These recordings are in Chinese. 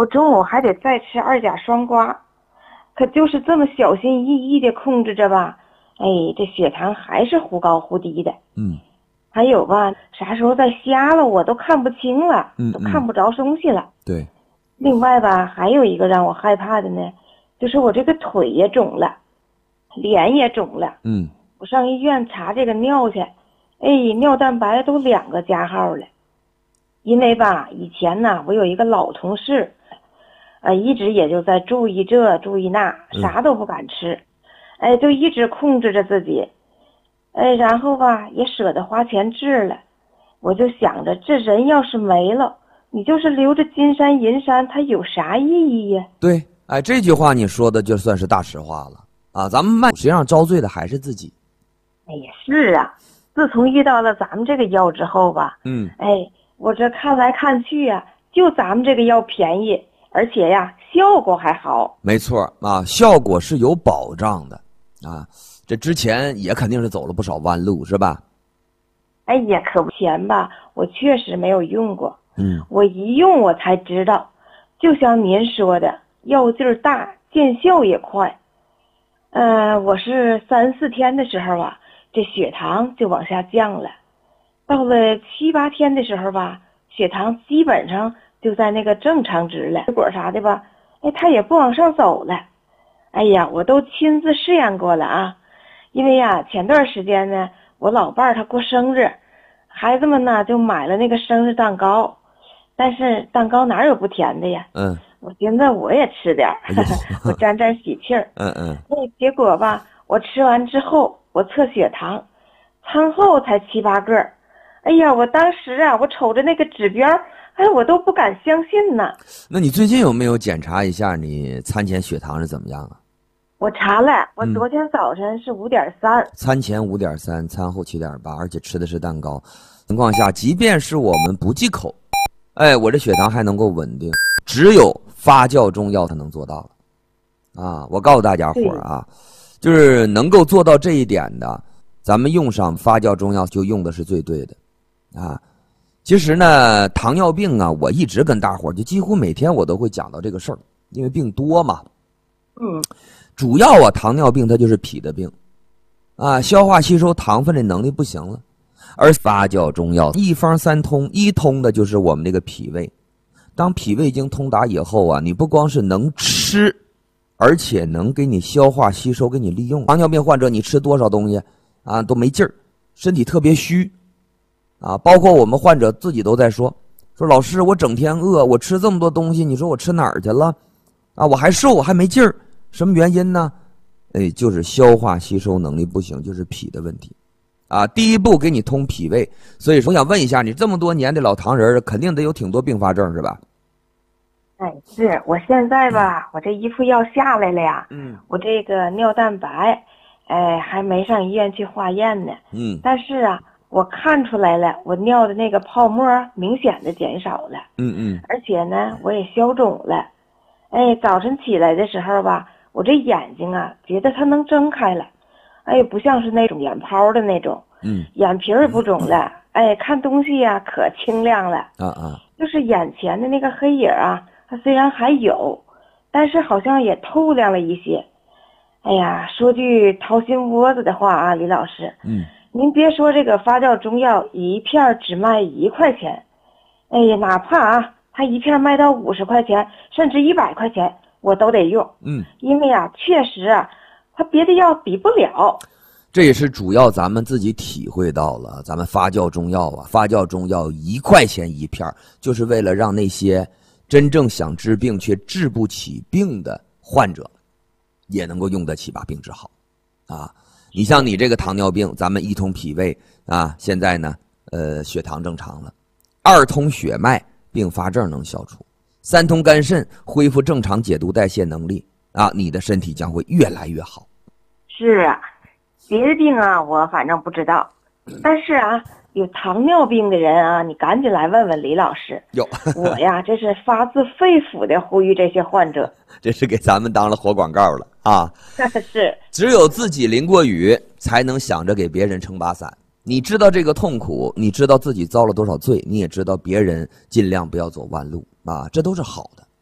我中午还得再吃2甲双胍，可就是这么小心翼翼的控制着吧，哎，这血糖还是忽高忽低的。还有吧，啥时候再瞎了我都看不清了，都看不着东西了。 对。 另外吧，还有一个让我害怕的呢，就是我这个腿也肿了，脸也肿了。我上医院查这个尿去，哎，尿蛋白都2个加号了。因为吧，以前呢，我有一个老同事，一直也就在注意这注意那，啥都不敢吃，哎，就一直控制着自己，哎，然后吧，也舍得花钱治了。我就想着，这人要是没了，你就是留着金山银山，它有啥意义呀？ 对，哎，这句话你说的就算是大实话了啊！咱们实际上遭罪的还是自己。 哎呀，是啊，自从遇到了咱们这个药之后吧，哎，我这看来看去呀，就咱们这个药便宜，而且呀，效果还好。 没错啊，效果是有保障的啊。这之前也肯定是走了不少弯路，是吧？ 哎呀，可不，钱吧，我确实没有用过。我一用我才知道，就像您说的，药劲儿大，见效也快。我是3、4天的时候啊，这血糖就往下降了。到了7、8天的时候吧，血糖基本上就在那个正常值了。水果啥的吧，哎，它也不往上走了。哎呀，我都亲自试验过了啊。因为呀，前段时间呢，我老伴儿他过生日，孩子们呢就买了那个生日蛋糕，但是蛋糕哪有不甜的呀？我寻思我也吃点儿，我沾沾喜气儿。结果吧，我吃完之后，我测血糖，餐后才7、8个。哎呀，我当时啊，我瞅着那个指标，哎，我都不敢相信呢。 那你最近有没有检查一下你餐前血糖是怎么样啊？ 我查了，我昨天早晨是5.3， 餐前5.3，餐后7.8，而且吃的是蛋糕。情况下，即便是我们不忌口，哎，我这血糖还能够稳定，只有发酵中药才能做到了。啊，我告诉大家伙啊，就是能够做到这一点的，咱们用上发酵中药就用的是最对的。啊，其实呢，糖尿病啊，我一直跟大伙就几乎每天我都会讲到这个事儿，因为病多嘛。主要啊，糖尿病它就是脾的病，啊，消化吸收糖分的能力不行了，而发酵中药一方3通，一通的就是我们这个脾胃。当脾胃经通达以后啊，你不光是能吃，而且能给你消化吸收，给你利用。糖尿病患者你吃多少东西啊都没劲儿，身体特别虚啊，包括我们患者自己都在说老师，我整天饿，我吃这么多东西，你说我吃哪儿去了啊？我还瘦，我还没劲儿。什么原因呢？哎，就是消化吸收能力不行，就是脾的问题啊。第一步给你通脾胃，所以说我想问一下，你这么多年的老糖人，肯定得有挺多并发症是吧？ 哎，是我现在吧，我这一副药下来了呀，我这个尿蛋白，哎，还没上医院去化验呢，但是啊，我看出来了，我尿的那个泡沫明显的减少了，而且呢，我也消肿了，哎，早晨起来的时候吧。我这眼睛啊，觉得它能睁开了，哎，不像是那种眼泡的那种，眼皮儿也不肿了，哎，看东西呀可清亮了，就是眼前的那个黑影啊，它虽然还有，但是好像也透亮了一些。哎呀，说句掏心窝子的话啊，李老师，您别说这个发酵中药一片只卖1块钱，哎呀，哪怕啊，它一片卖到50块钱，甚至100块钱。我都得用，因为啊，确实啊，它别的药比不了。 这也是主要咱们自己体会到了，咱们发酵中药啊，发酵中药1块钱一片，就是为了让那些真正想治病却治不起病的患者，也能够用得起，把病治好，啊。你像你这个糖尿病，咱们1通脾胃啊，现在呢，血糖正常了；2通血脉，并发症能消除。3通肝肾恢复正常解毒代谢能力啊，你的身体将会越来越好。 是啊，别的病啊我反正不知道，但是啊有糖尿病的人啊，你赶紧来问问李老师。我呀这是发自肺腑的呼吁这些患者。 这是给咱们当了活广告了啊。 是， 只有自己淋过雨，才能想着给别人撑把伞。你知道这个痛苦，你知道自己遭了多少罪，你也知道别人尽量不要走弯路啊，这都是好的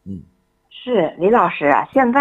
嗯， 是李老师啊，现在